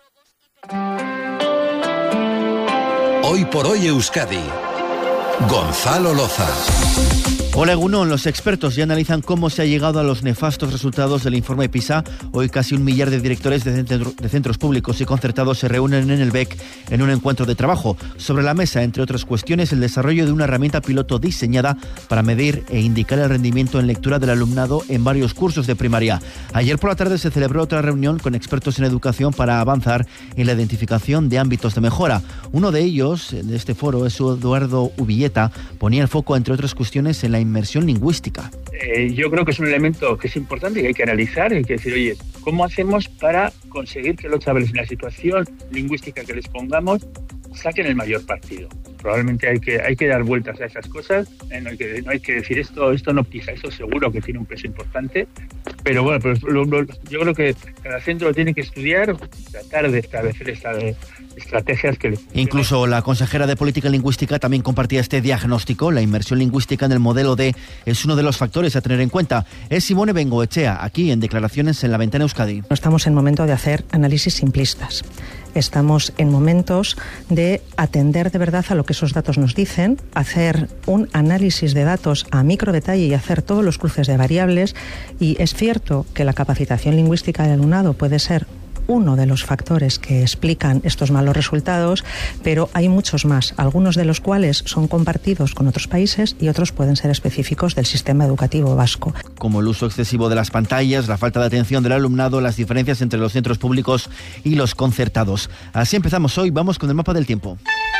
Hoy por Hoy Euskadi. Gonzalo Loza. Hola, Egunon. Los expertos ya analizan cómo se ha llegado a los nefastos resultados del informe PISA. Hoy casi 1 millar de directores de centros públicos y concertados se reúnen en el BEC en un encuentro de trabajo. Sobre la mesa, entre otras cuestiones, el desarrollo de una herramienta piloto diseñada para medir e indicar el rendimiento en lectura del alumnado en varios cursos de primaria. Ayer por la tarde se celebró otra reunión con expertos en educación para avanzar en la identificación de ámbitos de mejora. Uno de ellos, de este foro, es Eduardo Ubilleta. Ponía el foco, entre otras cuestiones, en la inmersión lingüística. Yo creo que es un elemento que es importante y que hay que analizar. Hay que decir, oye, ¿cómo hacemos para conseguir que los chavales en la situación lingüística que les pongamos saquen el mayor partido? Probablemente hay que dar vueltas a esas cosas. No hay que decir esto no pisa, eso seguro que tiene un peso importante. Pero bueno, pues yo creo que cada centro lo tiene que estudiar, tratar de establecer estrategias que... Incluso la consejera de Política Lingüística también compartía este diagnóstico. La inmersión lingüística en el modelo D es uno de los factores a tener en cuenta. Es Simone Bengoechea, aquí en Declaraciones en La Ventana Euskadi. No estamos en momento de hacer análisis simplistas. Estamos en momentos de atender de verdad a lo que esos datos nos dicen, hacer un análisis de datos a micro detalle y hacer todos los cruces de variables. Y es cierto que la capacitación lingüística del alumnado puede ser uno de los factores que explican estos malos resultados, pero hay muchos más, algunos de los cuales son compartidos con otros países y otros pueden ser específicos del sistema educativo vasco. Como el uso excesivo de las pantallas, la falta de atención del alumnado, las diferencias entre los centros públicos y los concertados. Así empezamos hoy, vamos con el mapa del tiempo.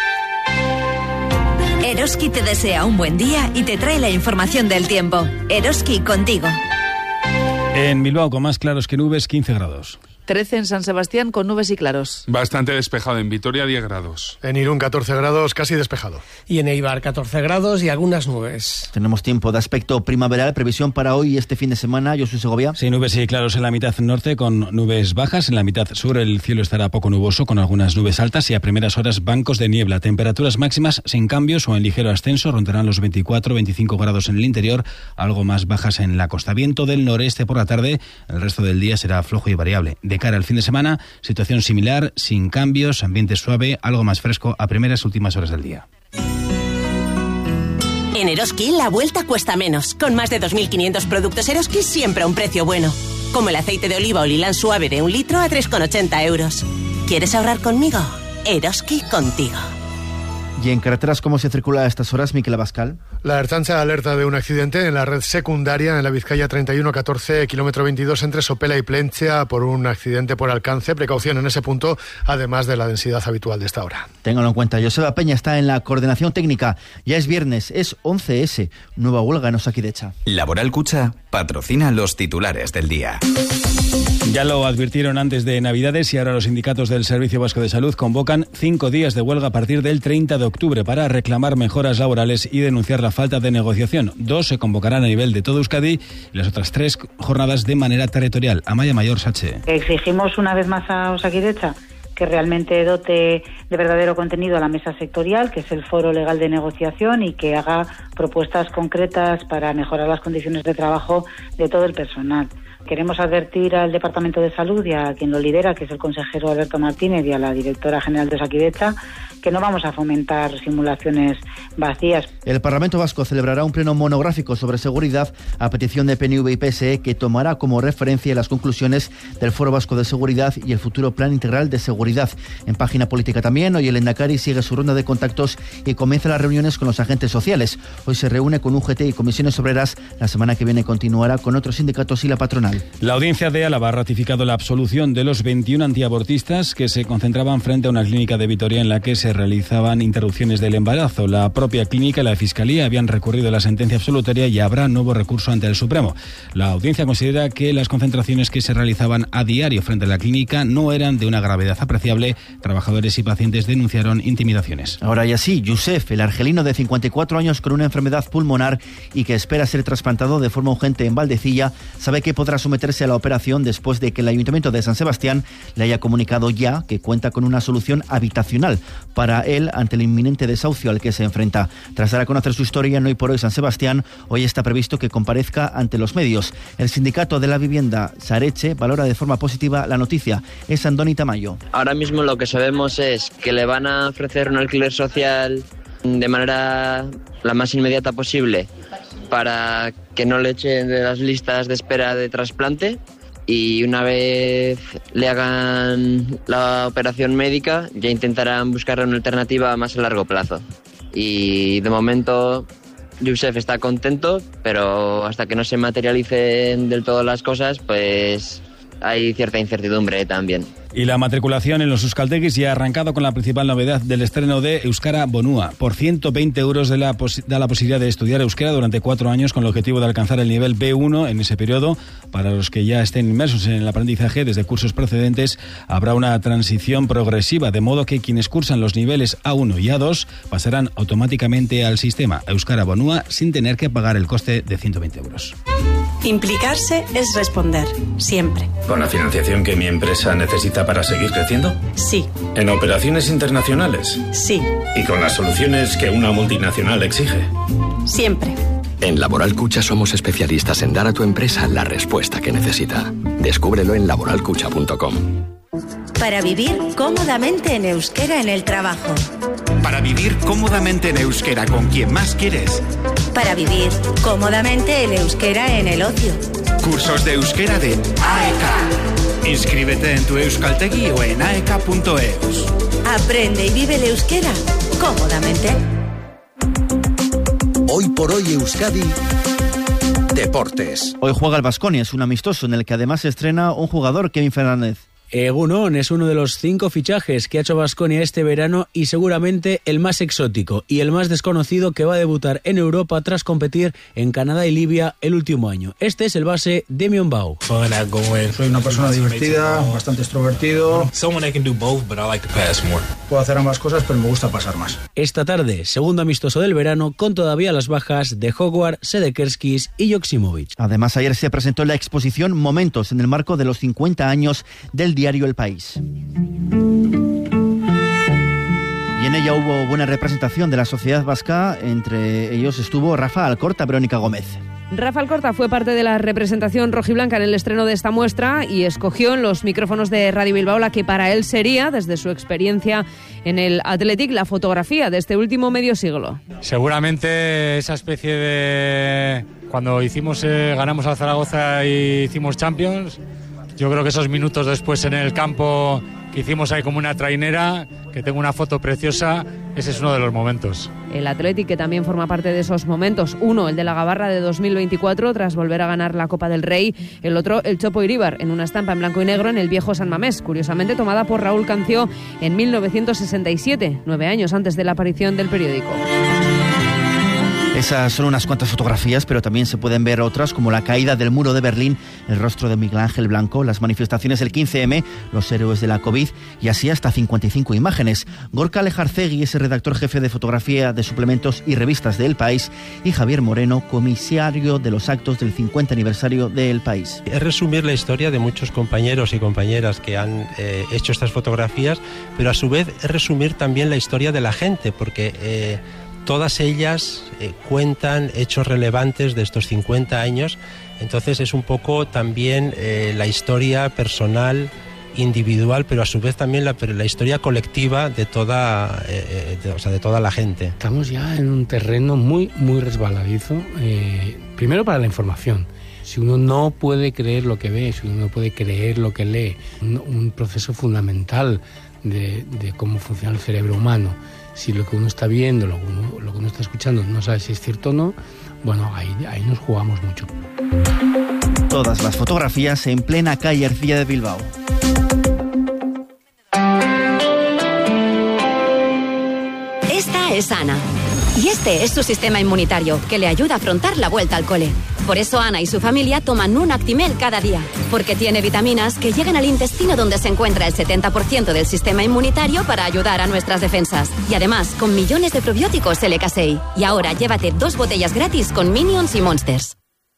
Eroski te desea un buen día y te trae la información del tiempo. Eroski, contigo. En Bilbao, con más claros que nubes, 15 grados. 13 en San Sebastián con nubes y claros. Bastante despejado, en Vitoria 10 grados. En Irún 14 grados, casi despejado. Y en Eibar 14 grados y algunas nubes. Tenemos tiempo de aspecto primaveral, previsión para hoy y este fin de semana. Josu Segovia. Sí, nubes y claros en la mitad norte con nubes bajas. En la mitad sur el cielo estará poco nuboso con algunas nubes altas y a primeras horas bancos de niebla. Temperaturas máximas sin cambios o en ligero ascenso, rondarán los 24-25 grados en el interior, algo más bajas en la costa. Viento del noreste por la tarde, el resto del día será flojo y variable. De cara al fin de semana, situación similar, sin cambios, ambiente suave, algo más fresco a primeras últimas horas del día. En Eroski la vuelta cuesta menos. Con más de 2.500 productos Eroski siempre a un precio bueno. Como el aceite de oliva o lilán suave de 1 litro a 3,80 euros. ¿Quieres ahorrar conmigo? Eroski contigo. ¿Y en carreteras cómo se circula a estas horas, Miquel Abascal? La Ertzaintza alerta de un accidente en la red secundaria en la Vizcaya 3114, kilómetro 22 entre Sopela y Plentzia por un accidente por alcance. Precaución en ese punto, además de la densidad habitual de esta hora. Ténganlo en cuenta. Joseba Peña está en la coordinación técnica. Ya es viernes, es 11S. Nueva huelga en Osakidecha. Laboral Kutxa patrocina los titulares del día. Ya lo advirtieron antes de Navidades y ahora los sindicatos del Servicio Vasco de Salud convocan 5 días de huelga a partir del 30 de octubre para reclamar mejoras laborales y denunciar la falta de negociación. 2 se convocarán a nivel de todo Euskadi y las otras 3 jornadas de manera territorial. Amaya Mayor, Sache. Exigimos una vez más a Osakidecha que realmente dote de verdadero contenido a la mesa sectorial, que es el foro legal de negociación, y que haga propuestas concretas para mejorar las condiciones de trabajo de todo el personal. Queremos advertir al Departamento de Salud y a quien lo lidera, que es el consejero Alberto Martínez, y a la directora general de Osakidecha, que no vamos a fomentar simulaciones vacías. El Parlamento Vasco celebrará un pleno monográfico sobre seguridad a petición de PNV y PSE, que tomará como referencia las conclusiones del Foro Vasco de Seguridad y el futuro Plan Integral de Seguridad. En página política también, hoy el Endacari sigue su ronda de contactos y comienza las reuniones con los agentes sociales. Hoy se reúne con UGT y comisiones obreras. La semana que viene continuará con otros sindicatos y la patronal. La audiencia de Álava ha ratificado la absolución de los 21 antiabortistas que se concentraban frente a una clínica de Vitoria en la que se realizaban interrupciones del embarazo. La propia clínica y la Fiscalía habían recurrido la sentencia absolutoria y habrá nuevo recurso ante el Supremo. La audiencia considera que las concentraciones que se realizaban a diario frente a la clínica no eran de una gravedad apreciable. Trabajadores y pacientes denunciaron intimidaciones. Ahora y así, Youssef, el argelino de 54 años con una enfermedad pulmonar y que espera ser trasplantado de forma urgente en Valdecilla, sabe que podrá someterse a la operación después de que el Ayuntamiento de San Sebastián le haya comunicado ya que cuenta con una solución habitacional para él ante el inminente desahucio al que se enfrenta. Tras dar a conocer su historia en Hoy por Hoy San Sebastián, hoy está previsto que comparezca ante los medios. El sindicato de la vivienda, Sareche, valora de forma positiva la noticia. Es Andoni Tamayo. Ahora mismo lo que sabemos es que le van a ofrecer un alquiler social de manera la más inmediata posible para que no le echen de las listas de espera de trasplante, y una vez le hagan la operación médica ya intentarán buscar una alternativa más a largo plazo. Y de momento Youssef está contento, pero hasta que no se materialicen del todo las cosas, pues hay cierta incertidumbre también. Y la matriculación en los euskaltegis ya ha arrancado con la principal novedad del estreno de Euskara Bonua. Por 120 euros da la posibilidad de estudiar euskera durante 4 años con el objetivo de alcanzar el nivel B1 en ese periodo. Para los que ya estén inmersos en el aprendizaje desde cursos precedentes, habrá una transición progresiva, de modo que quienes cursan los niveles A1 y A2 pasarán automáticamente al sistema Euskara Bonua sin tener que pagar el coste de 120 euros. Implicarse es responder, siempre. ¿Con la financiación que mi empresa necesita para seguir creciendo? Sí. ¿En operaciones internacionales? Sí. ¿Y con las soluciones que una multinacional exige? Siempre. En Laboral Kutxa somos especialistas en dar a tu empresa la respuesta que necesita. Descúbrelo en laboralkutxa.com. Para vivir cómodamente en euskera en el trabajo. Para vivir cómodamente en euskera con quien más quieres. Para vivir cómodamente en euskera en el ocio. Cursos de euskera de AEK. Inscríbete en tu euskaltegi o en aek.eus. Aprende y vive el euskera cómodamente. Hoy por hoy Euskadi Deportes. Hoy juega el Baskonia, es un amistoso en el que además se estrena un jugador, Kevin Fernández. Egunon es uno de los 5 fichajes que ha hecho Baskonia este verano y seguramente el más exótico y el más desconocido que va a debutar en Europa tras competir en Canadá y Libia el último año. Este es el base Demian Bau. Soy una persona divertida, bastante extrovertido. Puedo hacer ambas cosas, pero me gusta pasar más. Esta tarde, segundo amistoso del verano, con todavía las bajas de Hogwarts, Sedekerskis y Joksimovic. Además, ayer se presentó la exposición Momentos en el marco de los 50 años del diario El País. Y en ella hubo buena representación de la sociedad vasca, entre ellos estuvo Rafa Alcorta, Verónica Gómez. Rafa Alcorta fue parte de la representación rojiblanca en el estreno de esta muestra y escogió en los micrófonos de Radio Bilbao la que para él sería, desde su experiencia en el Athletic, la fotografía de este último medio siglo. Seguramente esa especie de... Cuando ganamos al Zaragoza y hicimos Champions, yo creo que esos minutos después en el campo que hicimos ahí como una trainera, que tengo una foto preciosa, ese es uno de los momentos. El Athletic, que también forma parte de esos momentos. Uno, el de la Gabarra de 2024, tras volver a ganar la Copa del Rey. El otro, el Chopo Iríbar, en una estampa en blanco y negro en el viejo San Mamés, curiosamente tomada por Raúl Canció en 1967, 9 años antes de la aparición del periódico. Esas son unas cuantas fotografías, pero también se pueden ver otras, como la caída del muro de Berlín, el rostro de Miguel Ángel Blanco, las manifestaciones del 15M, los héroes de la COVID, y así hasta 55 imágenes. Gorka Lejarcegui es el redactor jefe de fotografía de suplementos y revistas de El País, y Javier Moreno, comisario de los actos del 50 aniversario de El País. Es resumir la historia de muchos compañeros y compañeras que han hecho estas fotografías, pero a su vez es resumir también la historia de la gente, porque... todas ellas cuentan hechos relevantes de estos 50 años, entonces es un poco también la historia personal, individual, pero a su vez también la historia colectiva de toda la gente. Estamos ya en un terreno muy resbaladizo, primero para la información. Si uno no puede creer lo que ve, si uno no puede creer lo que lee, un proceso fundamental de cómo funciona el cerebro humano. Si lo que uno está viendo, lo que uno está escuchando, no sabe si es cierto o no, bueno, ahí nos jugamos mucho. Todas las fotografías en plena calle Ercilla de Bilbao. Esta es Ana. Y este es su sistema inmunitario, que le ayuda a afrontar la vuelta al cole. Por eso Ana y su familia toman un Actimel cada día, porque tiene vitaminas que llegan al intestino donde se encuentra el 70% del sistema inmunitario para ayudar a nuestras defensas. Y además, con millones de probióticos LK6. Y ahora llévate 2 botellas gratis con Minions y Monsters.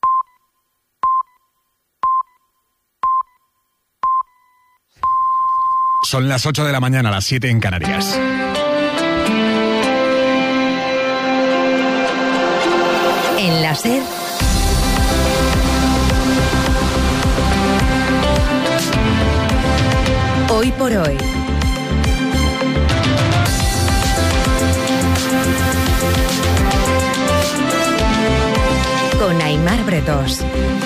Son las 8 de la mañana, las 7 en Canarias. En la SER, hoy por hoy. Con Aimar Bretos.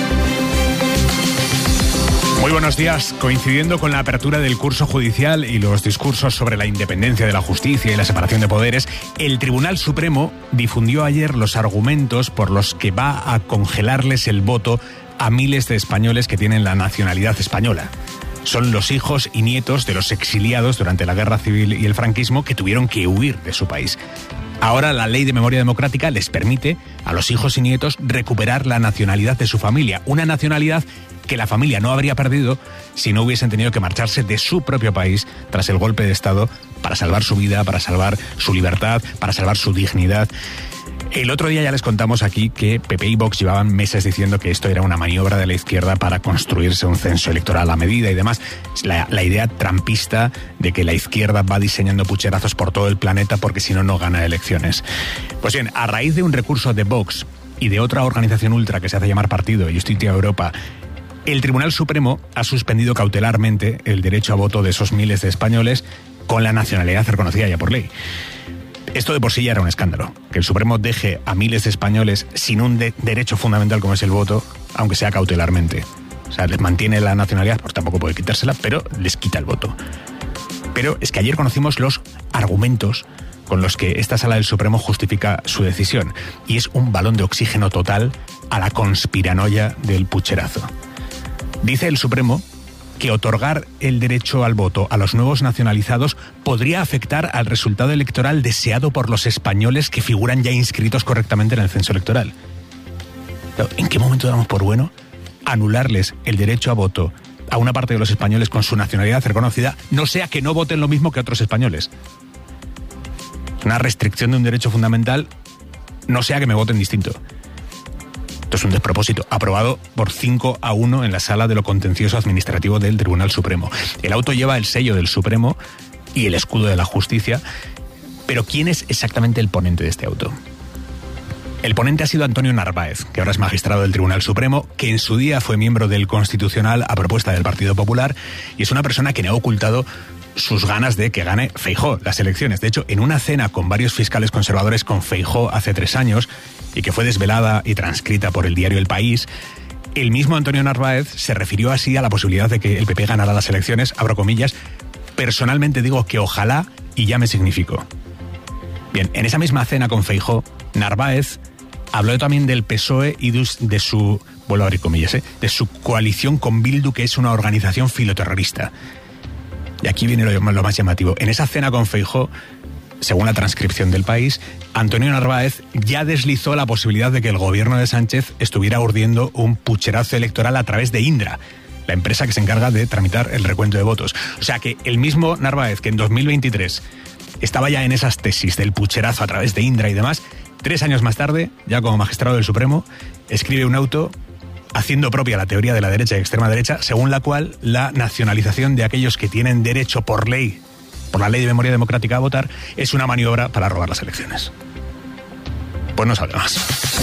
Muy buenos días. Coincidiendo con la apertura del curso judicial y los discursos sobre la independencia de la justicia y la separación de poderes, el Tribunal Supremo difundió ayer los argumentos por los que va a congelarles el voto a miles de españoles que tienen la nacionalidad española. Son los hijos y nietos de los exiliados durante la Guerra Civil y el franquismo que tuvieron que huir de su país. Ahora la Ley de Memoria Democrática les permite a los hijos y nietos recuperar la nacionalidad de su familia, una nacionalidad que la familia no habría perdido si no hubiesen tenido que marcharse de su propio país tras el golpe de Estado para salvar su vida, para salvar su libertad, para salvar su dignidad. El otro día ya les contamos aquí que PP y Vox llevaban meses diciendo que esto era una maniobra de la izquierda para construirse un censo electoral a medida y demás. La idea trampista de que la izquierda va diseñando pucherazos por todo el planeta porque si no, no gana elecciones. Pues bien, a raíz de un recurso de Vox y de otra organización ultra que se hace llamar partido, Justicia Europa, el Tribunal Supremo ha suspendido cautelarmente el derecho a voto de esos miles de españoles con la nacionalidad reconocida ya por ley. Esto de por sí ya era un escándalo, que el Supremo deje a miles de españoles sin un derecho fundamental como es el voto, aunque sea cautelarmente. O sea, les mantiene la nacionalidad, pues tampoco puede quitársela, pero les quita el voto. Pero es que ayer conocimos los argumentos con los que esta Sala del Supremo justifica su decisión, y es un balón de oxígeno total a la conspiranoia del pucherazo. Dice el Supremo que otorgar el derecho al voto a los nuevos nacionalizados podría afectar al resultado electoral deseado por los españoles que figuran ya inscritos correctamente en el censo electoral. ¿En qué momento damos por bueno anularles el derecho a voto a una parte de los españoles con su nacionalidad reconocida, no sea que no voten lo mismo que otros españoles? Una restricción de un derecho fundamental, no sea que me voten distinto. Esto es un despropósito, aprobado por 5-1 en la Sala de lo Contencioso Administrativo del Tribunal Supremo. El auto lleva el sello del Supremo y el escudo de la justicia, pero ¿quién es exactamente el ponente de este auto? El ponente ha sido Antonio Narváez, que ahora es magistrado del Tribunal Supremo, que en su día fue miembro del Constitucional a propuesta del Partido Popular, y es una persona que no ha ocultado sus ganas de que gane Feijóo las elecciones. De hecho, en una cena con varios fiscales conservadores con Feijóo hace 3 años, y que fue desvelada y transcrita por el diario El País, el mismo Antonio Narváez se refirió así a la posibilidad de que el PP ganara las elecciones, abro comillas, personalmente digo que ojalá y ya me significó. Bien, en esa misma cena con Feijóo, Narváez habló también del PSOE y de su, vuelvo a abrir comillas, de su coalición con Bildu, que es una organización filoterrorista. Y aquí viene lo más llamativo. En esa cena con Feijóo, según la transcripción del País, Antonio Narváez ya deslizó la posibilidad de que el gobierno de Sánchez estuviera urdiendo un pucherazo electoral a través de Indra, la empresa que se encarga de tramitar el recuento de votos. O sea que el mismo Narváez, que en 2023 estaba ya en esas tesis del pucherazo a través de Indra y demás, 3 años más tarde, ya como magistrado del Supremo, escribe un auto haciendo propia la teoría de la derecha y extrema derecha, según la cual la nacionalización de aquellos que tienen derecho por ley, por la ley de memoria democrática a votar, es una maniobra para robar las elecciones. Pues no sabe más.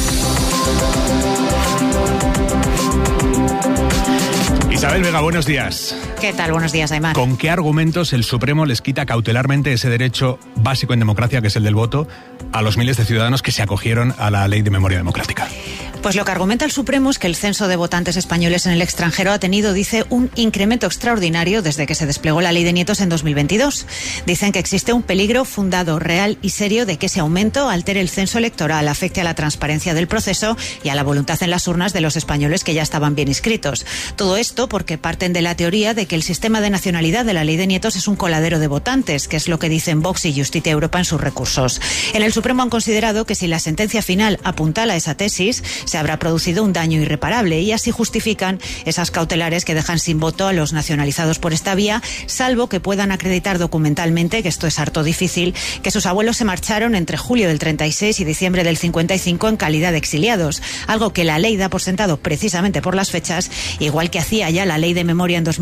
Isabel Vega, buenos días. ¿Qué tal? Buenos días, Aymar. ¿Con qué argumentos el Supremo les quita cautelarmente ese derecho básico en democracia, que es el del voto, a los miles de ciudadanos que se acogieron a la ley de memoria democrática? Pues lo que argumenta el Supremo es que el censo de votantes españoles en el extranjero ha tenido, dice, un incremento extraordinario desde que se desplegó la ley de nietos en 2022. Dicen que existe un peligro fundado, real y serio de que ese aumento altere el censo electoral, afecte a la transparencia del proceso y a la voluntad en las urnas de los españoles que ya estaban bien inscritos. Todo esto porque parten de la teoría de que el sistema de nacionalidad de la ley de nietos es un coladero de votantes, que es lo que dicen Vox y Justicia Europa en sus recursos. En el Supremo han considerado que si la sentencia final apuntala esa tesis, se habrá producido un daño irreparable, y así justifican esas cautelares que dejan sin voto a los nacionalizados por esta vía, salvo que puedan acreditar documentalmente, que esto es harto difícil, que sus abuelos se marcharon entre julio del 36 y diciembre del 55 en calidad de exiliados, algo que la ley da por sentado precisamente por las fechas, igual que hacía ya la ley de memoria en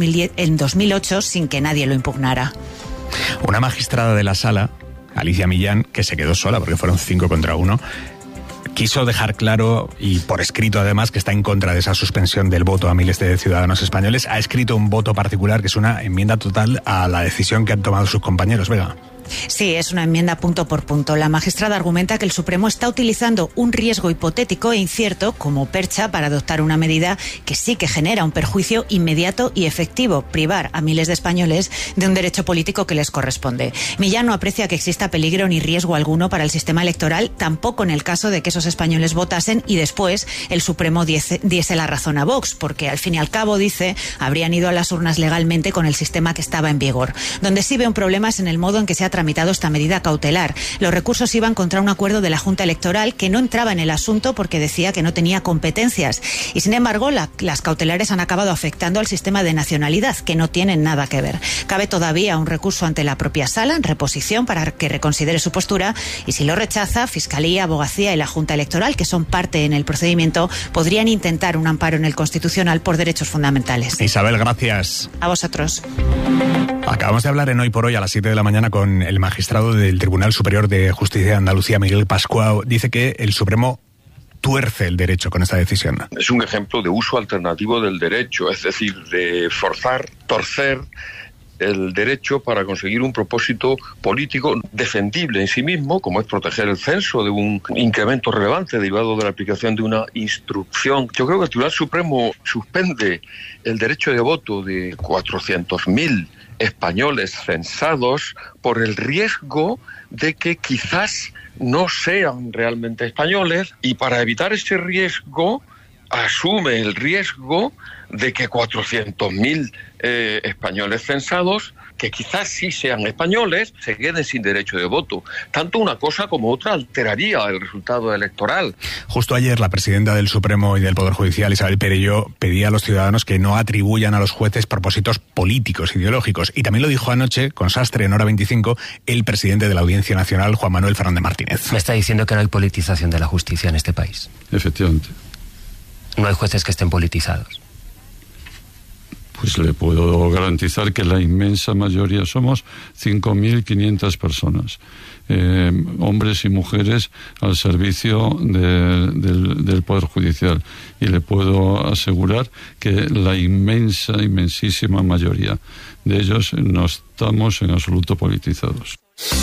2008 sin que nadie lo impugnara. Una magistrada de la sala, Alicia Millán, que se quedó sola porque fueron 5 contra 1, quiso dejar claro, y por escrito además, que está en contra de esa suspensión del voto a miles de ciudadanos españoles. Ha escrito un voto particular que es una enmienda total a la decisión que han tomado sus compañeros. Vega. Sí, es una enmienda punto por punto. La magistrada argumenta que el Supremo está utilizando un riesgo hipotético e incierto como percha para adoptar una medida que sí que genera un perjuicio inmediato y efectivo, privar a miles de españoles de un derecho político que les corresponde. Millán no aprecia que exista peligro ni riesgo alguno para el sistema electoral, tampoco en el caso de que esos españoles votasen y después el Supremo diese la razón a Vox, porque al fin y al cabo, dice, habrían ido a las urnas legalmente con el sistema que estaba en vigor. Donde sí ve un problema es en el modo en que se ha tramitado esta medida cautelar. Los recursos iban contra un acuerdo de la Junta Electoral que no entraba en el asunto porque decía que no tenía competencias. Y sin embargo, las cautelares han acabado afectando al sistema de nacionalidad, que no tienen nada que ver. Cabe todavía un recurso ante la propia sala en reposición para que reconsidere su postura, y si lo rechaza, Fiscalía, Abogacía y la Junta Electoral, que son parte en el procedimiento, podrían intentar un amparo en el Constitucional por derechos fundamentales. Isabel, gracias. A vosotros. Acabamos de hablar en Hoy por Hoy a las 7 de la mañana con el magistrado del Tribunal Superior de Justicia de Andalucía, Miguel Pascual. Dice que el Supremo tuerce el derecho con esta decisión. Es un ejemplo de uso alternativo del derecho, es decir, de forzar, torcer el derecho para conseguir un propósito político defendible en sí mismo, como es proteger el censo de un incremento relevante derivado de la aplicación de una instrucción. Yo creo que el Tribunal Supremo suspende el derecho de voto de 400.000 españoles censados por el riesgo de que quizás no sean realmente españoles, y para evitar ese riesgo asume el riesgo de que 400.000 españoles censados, que quizás sí sean españoles, se queden sin derecho de voto. Tanto una cosa como otra alteraría el resultado electoral. Justo ayer la presidenta del Supremo y del Poder Judicial, Isabel Perelló, pedía a los ciudadanos que no atribuyan a los jueces propósitos políticos, ideológicos. Y también lo dijo anoche, con Sastre, en Hora 25, el presidente de la Audiencia Nacional, Juan Manuel Fernández Martínez. Me está diciendo que no hay politización de la justicia en este país. Efectivamente. No hay jueces que estén politizados. Pues le puedo garantizar que la inmensa mayoría somos 5.500 personas, hombres y mujeres al servicio del Poder Judicial. Y le puedo asegurar que la inmensísima mayoría de ellos no estamos en absoluto politizados.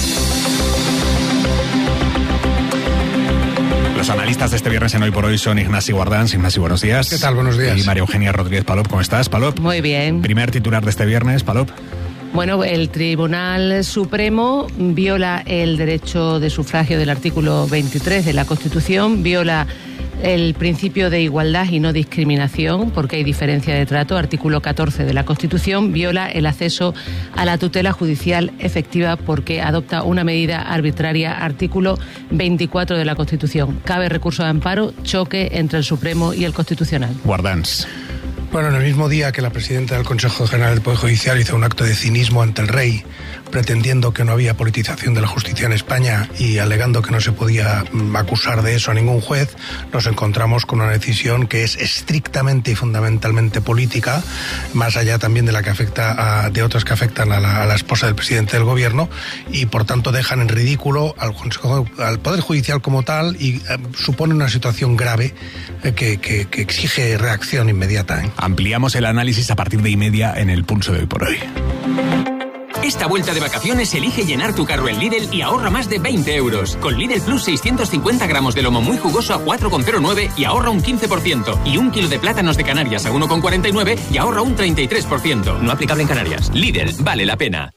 Los analistas de este viernes en Hoy por Hoy son Ignasi Guardans. Ignasi, buenos días. ¿Qué tal? Buenos días. Y María Eugenia Rodríguez Palop. ¿Cómo estás, Palop? Muy bien. Primer titular de este viernes, Palop. Bueno, el Tribunal Supremo viola el derecho de sufragio del artículo 23 de la Constitución, viola el principio de igualdad y no discriminación, porque hay diferencia de trato, artículo 14 de la Constitución, viola el acceso a la tutela judicial efectiva porque adopta una medida arbitraria, artículo 24 de la Constitución. Cabe recurso de amparo, choque entre el Supremo y el Constitucional. Guardans. Bueno, en el mismo día que la presidenta del Consejo General del Poder Judicial hizo un acto de cinismo ante el rey, pretendiendo que no había politización de la justicia en España y alegando que no se podía acusar de eso a ningún juez, nos encontramos con una decisión que es estrictamente y fundamentalmente política, más allá también de la que afecta de otras que afectan a la esposa del presidente del gobierno, y por tanto dejan en ridículo al Poder Judicial como tal y supone una situación grave que exige reacción inmediata. Ampliamos el análisis a partir de 1:30 en el Pulso de Hoy por Hoy. Esta vuelta de vacaciones elige llenar tu carro en Lidl y ahorra más de 20 euros. Con Lidl Plus 650 gramos de lomo muy jugoso a 4,09 y ahorra un 15%. Y 1 kilo de plátanos de Canarias a 1,49 y ahorra un 33%. No aplicable en Canarias. Lidl, vale la pena.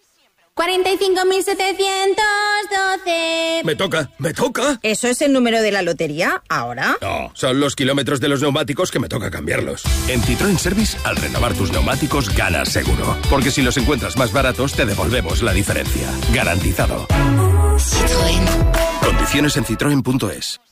45.712. Me toca. ¿Eso es el número de la lotería ahora? No, son los kilómetros de los neumáticos que me toca cambiarlos. En Citroën Service, al renovar tus neumáticos, ganas seguro. Porque si los encuentras más baratos, te devolvemos la diferencia. Garantizado. Citroën. Condiciones en citroen.es.